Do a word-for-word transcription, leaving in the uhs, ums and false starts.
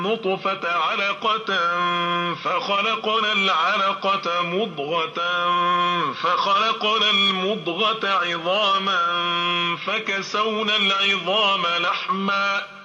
نطفة علقة فخلقنا العلقة مضغة فخلقنا المضغة عظاما فكسونا العظام لحما